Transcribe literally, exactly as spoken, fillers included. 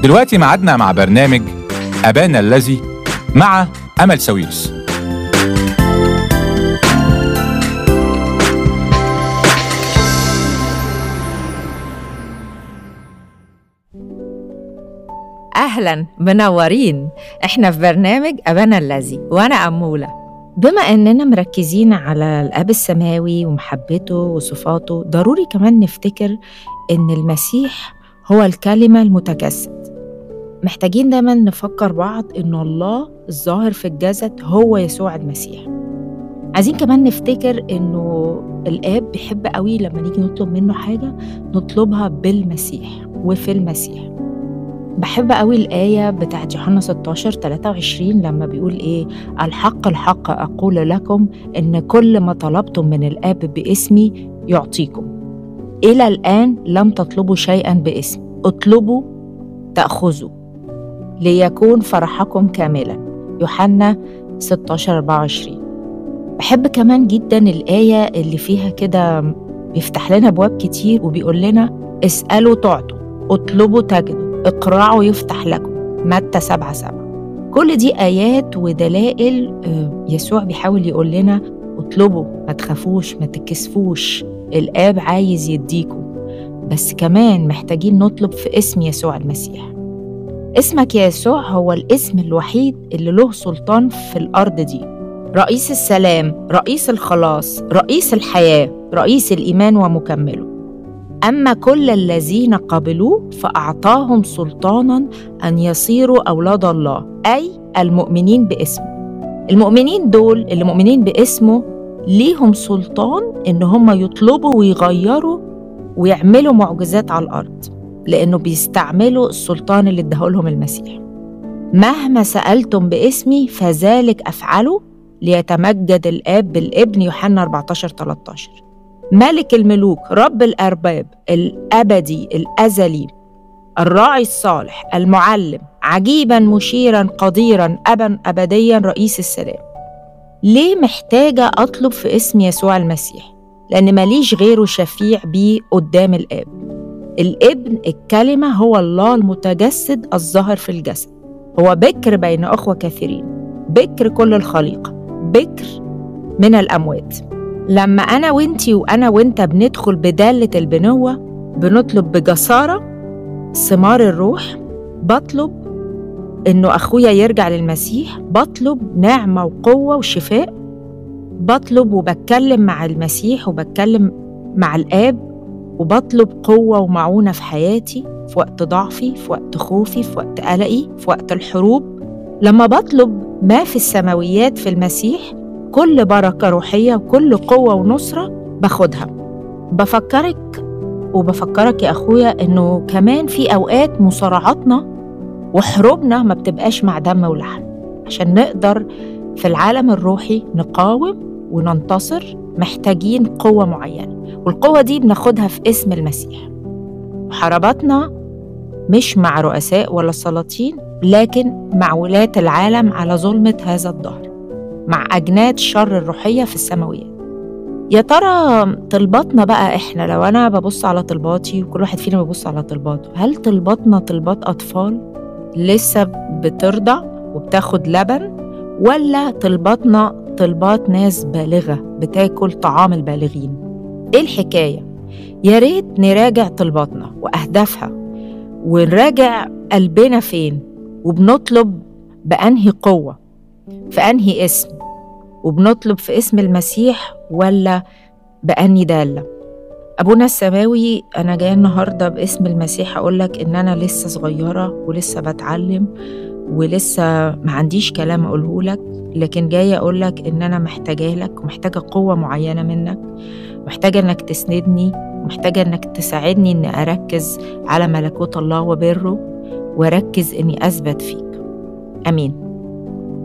ودلوقتي معادنا مع برنامج أبانا الذي مع أمل ساويرس. أهلاً، منورين. إحنا في برنامج أبانا الذي وأنا أمولة. بما أننا مركزين على الأب السماوي ومحبته وصفاته، ضروري كمان نفتكر أن المسيح هو الكلمة المتجسد. محتاجين دايماً نفكر بعض أن الله الظاهر في الجسد هو يسوع المسيح. عايزين كمان نفتكر أنه الآب بيحب قوي لما نيجي نطلب منه حاجة نطلبها بالمسيح وفي المسيح. بحب قوي الآية بتاعت يوحنا ستاشر ثلاثة وعشرين لما بيقول إيه: الحق الحق أقول لكم إن كل ما طلبتم من الآب باسمي يعطيكم. إلى الآن لم تطلبوا شيئا باسمي، اطلبوا تأخذوا ليكون فرحكم كاملا. يوحنا ستاشر أربعة وعشرين. بحب كمان جدا الآية اللي فيها كده بيفتح لنا أبواب كتير وبيقول لنا: اسألوا تعطوا، اطلبوا تجدوا، اقرعوا يفتح لكم. متى سبعة سبعة. كل دي آيات ودلائل يسوع بيحاول يقول لنا: اطلبوا، ما تخافوش، ما تكسفوش، الآب عايز يديكم، بس كمان محتاجين نطلب في اسم يسوع المسيح. اسمك يا يسوع هو الاسم الوحيد اللي له سلطان في الأرض دي. رئيس السلام، رئيس الخلاص، رئيس الحياة، رئيس الإيمان ومكمله. أما كل الذين قبلوه فأعطاهم سلطاناً أن يصيروا أولاد الله، أي المؤمنين باسمه. المؤمنين دول اللي مؤمنين باسمه ليهم سلطان إن هم يطلبوا ويغيروا ويعملوا معجزات على الأرض، لأنه بيستعملوا السلطان اللي اداهولهم المسيح. مهما سألتم باسمي فذلك أفعله ليتمجد الآب بالابن. يوحنا أربعتاشر ثلاثة عشر. ملك الملوك، رب الأرباب، الأبدي الأزلي، الراعي الصالح، المعلم، عجيباً مشيراً قديراً، أباً أبدياً، رئيس السلام. ليه محتاجة أطلب في اسم يسوع المسيح؟ لأن ماليش غيره شفيع بيه قدام الآب. الابن الكلمة هو الله المتجسد الظاهر في الجسد، هو بكر بين أخوة كثيرين، بكر كل الخليقة، بكر من الأموات. لما أنا وإنتي وأنا وإنت بندخل بدالة البنوة بنطلب بجسارة ثمار الروح. بطلب إنه أخويا يرجع للمسيح، بطلب نعمة وقوة وشفاء، بطلب وبتكلم مع المسيح وبتكلم مع الآب، وبطلب قوة ومعونة في حياتي، في وقت ضعفي، في وقت خوفي، في وقت قلقي، في وقت الحروب. لما بطلب ما في السماويات في المسيح، كل بركة روحية وكل قوة ونصرة باخدها. بفكرك وبفكرك يا أخويا إنه كمان في أوقات مصارعاتنا وحروبنا ما بتبقاش مع دم ولحم. عشان نقدر في العالم الروحي نقاوم وننتصر محتاجين قوة معينة، والقوة دي بناخدها في اسم المسيح. وحرباتنا مش مع رؤساء ولا سلاطين، لكن مع ولاة العالم على ظلمة هذا الدهر، مع أجناد شر الروحية في السماويات. يا ترى طلباتنا بقى إحنا، لو أنا ببص على طلباتي وكل واحد فينا ببص على طلباته، هل طلباتنا طلبات أطفال لسه بترضع وبتاخد لبن، ولا طلباتنا طلبات ناس بالغة بتاكل طعام البالغين؟ إيه الحكاية؟ يا ريت نراجع طلباتنا وأهدافها ونراجع قلبنا فين، وبنطلب بأنهي قوة، في أنهي اسم، وبنطلب في اسم المسيح ولا بأنهي دالة. أبونا السماوي، أنا جاية النهاردة باسم المسيح أقولك إن أنا لسه صغيرة ولسه بتعلم ولسه ما عنديش كلام أقوله لك، لكن جاية أقولك إن أنا محتاجة لك ومحتاجة قوة معينة منك، محتاجة إنك تسندني، محتاجة إنك تساعدني إني أركز على ملكوت الله وبره، وأركز إني أثبت فيك. أمين.